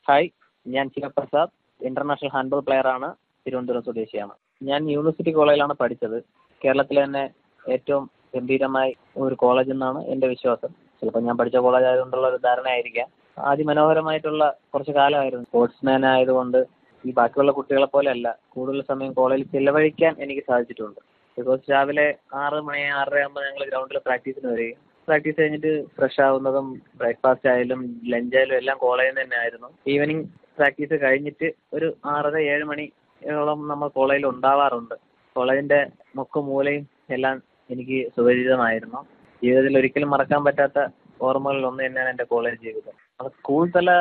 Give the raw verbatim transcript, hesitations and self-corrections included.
Hi, ഞാൻ Sivaprasad, international handball പ്ലെയറാണ്, തിരുവനന്തപുരം സ്വദേശിയാണ്. ഞാൻ യൂണിവേഴ്സിറ്റി കോളേജിലാണ് പഠിച്ചത്. കേരളത്തിലെ തന്നെ ഏറ്റവും ഗംഭീരമായ ഒരു കോളേജ് എന്നാണ് എൻ്റെ വിശ്വാസം. ചിലപ്പോൾ ഞാൻ പഠിച്ച കോളേജ് ആയതുകൊണ്ടുള്ള ഒരു ധാരണയായിരിക്കാം. അതിമനോഹരമായിട്ടുള്ള കുറച്ച് കാലമായിരുന്നു. സ്പോർട്സ്മാൻ ആയതുകൊണ്ട് ഈ ബാക്കിയുള്ള കുട്ടികളെ പോലെയല്ല, കൂടുതൽ സമയം കോളേജിൽ ചിലവഴിക്കാൻ എനിക്ക് സാധിച്ചിട്ടുണ്ട്. ബിക്കോസ് രാവിലെ ആറ് മണി ആറര ആകുമ്പോൾ ഞങ്ങൾ ഗ്രൗണ്ടിൽ പ്രാക്ടീസിന് വരികയും പ്രാക്ടീസ് കഴിഞ്ഞിട്ട് ഫ്രഷ് ആവുന്നതും ബ്രേക്ക്ഫാസ്റ്റ് ആയാലും ലഞ്ച് ആയാലും എല്ലാം കോളേജിൽ നിന്ന് തന്നെ ആയിരുന്നു. ഈവനിങ് പ്രാക്ടീസ് കഴിഞ്ഞിട്ട് ഒരു ആറര ഏഴ് മണിയോളം നമ്മൾ കോളേജിൽ ഉണ്ടാവാറുണ്ട്. കോളേജിൻ്റെ മുക്കും മൂലയും എല്ലാം എനിക്ക് സുപരിചിതമായിരുന്നു. ജീവിതത്തിൽ ഒരിക്കലും മറക്കാൻ പറ്റാത്ത ഓർമ്മകളിൽ ഒന്ന് തന്നെയാണ് എൻ്റെ കോളേജ് ജീവിതം. അത് സ്കൂൾ തല